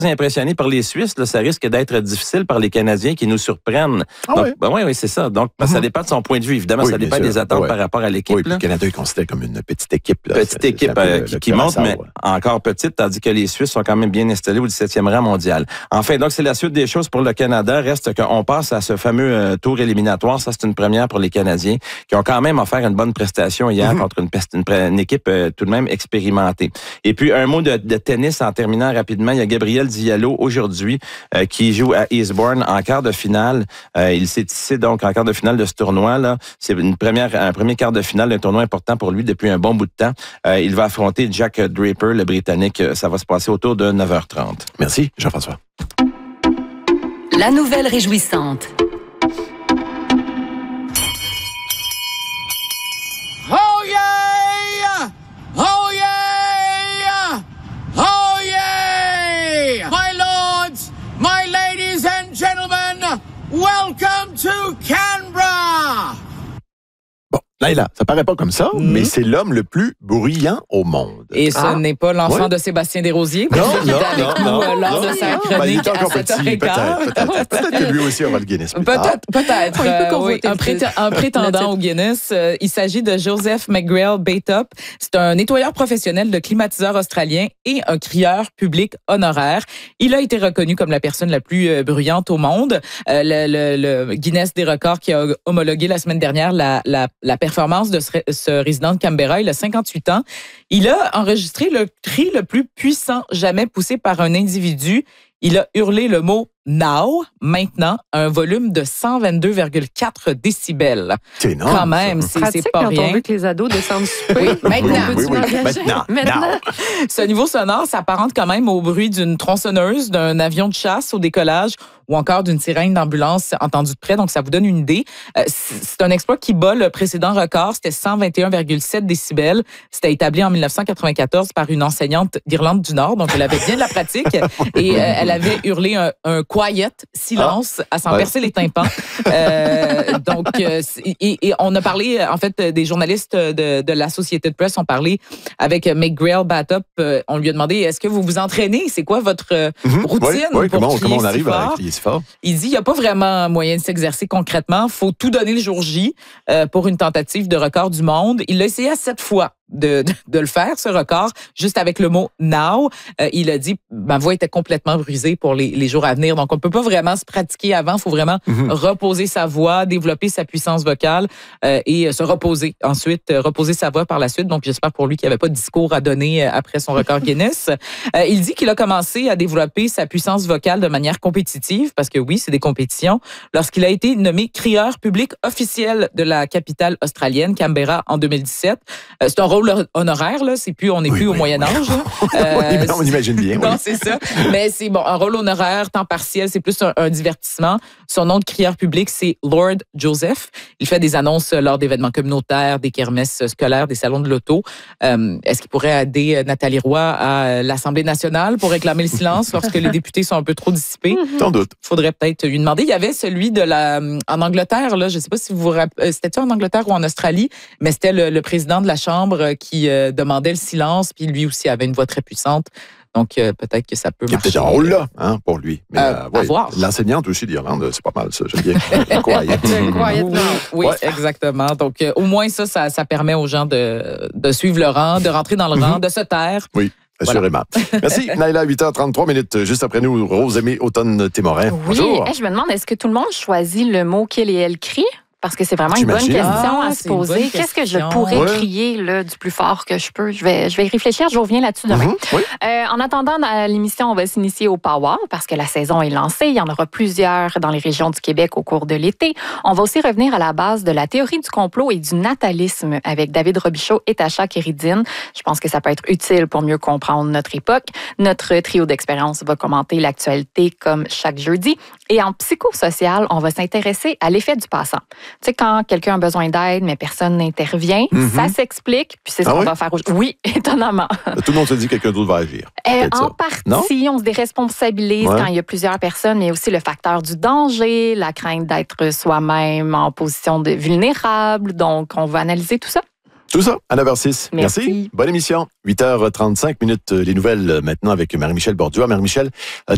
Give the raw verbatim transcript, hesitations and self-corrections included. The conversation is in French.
impressionné par les Suisses, là, ça risque d'être difficile par les Canadiens qui nous surprennent. Ah Donc, oui? ben oui, oui, c'est ça. Donc, mm-hmm. ça dépend de son point de vue. Évidemment, oui, ça dépend sûr. des attentes ouais. par rapport à l'équipe. Oui, puis le Canada est considéré comme une petite équipe. Là. Petite c'est, équipe c'est euh, le, qui, le qui monte, mais ouais. encore petite, tandis que les Suisses sont quand même bien installés au dix-septième rang mondial. Enfin, donc, c'est la suite des choses pour le Canada. Reste qu'on passe à ce fameux euh, tour éliminatoire. Ça, c'est une première pour les Canadiens qui ont quand même offert une bonne prestation hier mm-hmm. contre une, une, une équipe euh, tout de même expérimentée. Et puis, un mot de, de tennis en terminant rapidement. Il y a Gabriel Diallo aujourd'hui euh, qui joue à Eastbourne en quart de finale. Euh, il s'est tissé donc en quart de finale de ce tournoi-là. C'est une première, un premier quart de finale d'un tournoi important pour lui depuis un bon bout de temps. Euh, il va affronter Jack Draper, le Britannique. Ça va se passer autour de neuf heures trente. Merci, Jean-François. La nouvelle réjouissante. Oh yeah! Oh yeah! Oh yeah! My lords, my ladies and gentlemen, welcome to Canberra! Bon, Laila, ça paraît pas comme ça, mmh. mais c'est l'homme le plus bruyant au monde. Et ce ah. n'est pas l'enfant ouais. de Sébastien Desrosiers, non, qui non, était avec non, nous non, lors non, de sa non. chronique ben, à sept heures quinze. Peut-être, peut-être, peut-être que lui aussi aura le Guinness. Peut-être, peut-être. Oui, euh, oui, un, prétend, un prétendant au Guinness. Euh, il s'agit de Joseph McGrail Baytop. C'est un nettoyeur professionnel de climatiseurs australien et un crieur public honoraire. Il a été reconnu comme la personne la plus euh, bruyante au monde. Euh, le, le, le Guinness des records qui a homologué la semaine dernière la, la, la performance de ce, ce résident de Canberra. Il a cinquante-huit ans. Il a enregistré le cri le plus puissant jamais poussé par un individu. Il a hurlé le mot « now », maintenant, à un volume de cent vingt-deux virgule quatre décibels. C'est énorme. Quand même, c'est, pratique c'est pas quand rien. on veut que les ados descendent super. Oui, maintenant. Oui, oui, oui. Maintenant. maintenant. Ce niveau sonore s'apparente quand même au bruit d'une tronçonneuse, d'un avion de chasse au décollage ou encore d'une sirène d'ambulance entendue de près. Donc, ça vous donne une idée. C'est un exploit qui bat le précédent record. C'était cent vingt et un virgule sept décibels. C'était établi en dix-neuf cent quatre-vingt-quatorze par une enseignante d'Irlande du Nord. Donc, elle avait bien de la pratique. Et euh, elle avait hurlé un, un quiet, silence, ah, à s'en ouais. percer les tympans. Euh, donc, euh, et, et on a parlé, en fait, des journalistes de, de l'Associated Press ont parlé avec McGrail Baytop. On lui a demandé, est-ce que vous vous entraînez? C'est quoi votre mm-hmm. routine oui, oui, pour comment, crier comment on si arrive fort? à crier si fort? Il dit, il n'y a pas vraiment moyen de s'exercer concrètement. Il faut tout donner le jour J euh, pour une tentative de record du monde. Il l'a essayé à sept fois. De, de, de le faire, ce record, juste avec le mot « now ». Euh, il a dit « ma voix était complètement brisée pour les, les jours à venir ». Donc, on ne peut pas vraiment se pratiquer avant. Il faut vraiment mm-hmm. reposer sa voix, développer sa puissance vocale euh, et se reposer. Ensuite, euh, reposer sa voix par la suite. Donc, j'espère pour lui qu'il n'y avait pas de discours à donner après son record Guinness. Euh, il dit qu'il a commencé à développer sa puissance vocale de manière compétitive, parce que oui, c'est des compétitions, lorsqu'il a été nommé crieur public officiel de la capitale australienne, Canberra, en deux mille dix-sept. Euh, c'est un rôle honoraire, là, c'est plus, on n'est oui, plus oui, au Moyen Âge. Oui, euh, oui, on imagine bien. Non, oui. c'est ça. Mais c'est bon, un rôle honoraire, temps partiel, c'est plus un, un divertissement. Son nom de crieur public, c'est Lord Joseph. Il fait des annonces lors d'événements communautaires, des kermesses scolaires, des salons de l'auto. Euh, est-ce qu'il pourrait aider Nathalie Roy à l'Assemblée nationale pour réclamer le silence lorsque les députés sont un peu trop dissipés? Sans doute. Il faudrait peut-être lui demander. Il y avait celui de la en Angleterre, là, je ne sais pas si vous vous rappelez, c'était-tu en Angleterre ou en Australie, mais c'était le, le président de la Chambre qui euh, demandait le silence, puis lui aussi avait une voix très puissante. Donc, euh, peut-être que ça peut marcher. Il y a peut-être un rôle là, hein, pour lui. Mais, euh, euh, ouais, à voir. L'enseignante aussi d'Irlande, c'est pas mal ça. J'aime bien. Quiet. Quiet oui, oui ouais. exactement. Donc, euh, au moins ça, ça, ça permet aux gens de, de suivre le rang, de rentrer dans le mm-hmm. rang, de se taire. Oui. Assurément. Voilà. Merci, Naila. huit heures trente-trois minutes. Juste après nous, Rosemée Automne-Témorin. Oui. Bonjour. Hey, je me demande, est-ce que tout le monde choisit le mot qu'il et elle crie? Parce que c'est vraiment une bonne J'imagine. question Ah, à se poser. Qu'est-ce que je pourrais Ouais. crier là, du plus fort que je peux? Je vais, je vais y réfléchir. Je vous reviens là-dessus demain. Mm-hmm. Oui. Euh, en attendant, dans l'émission, on va s'initier au Power parce que la saison est lancée. Il y en aura plusieurs dans les régions du Québec au cours de l'été. On va aussi revenir à la base de la théorie du complot et du natalisme avec David Robichaud et Tacha Kéridine. Je pense que ça peut être utile pour mieux comprendre notre époque. Notre trio d'expérience va commenter l'actualité comme chaque jeudi. Et en psychosocial, on va s'intéresser à l'effet du passant. Tu sais, quand quelqu'un a besoin d'aide, mais personne n'intervient, mm-hmm. ça s'explique, puis c'est ce ah qu'on oui? va faire aujourd'hui. Oui, étonnamment. Tout le monde se dit que quelqu'un d'autre va agir. Euh, en ça. partie, non? on se déresponsabilise ouais. quand il y a plusieurs personnes, mais aussi le facteur du danger, la crainte d'être soi-même en position de vulnérable. Donc, on va analyser tout ça. Tout ça à neuf heures six. Merci. Merci. Bonne émission. huit heures trente-cinq minutes. Les nouvelles maintenant avec Marie-Michel Borduas. Marie-Michel,